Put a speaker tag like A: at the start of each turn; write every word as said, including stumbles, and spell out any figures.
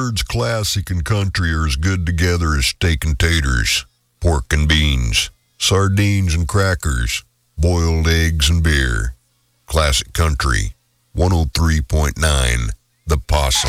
A: words classic and country are as good together as steak and taters, pork and beans, sardines and crackers, boiled eggs and beer. Classic Country, one oh three point nine, The Possum.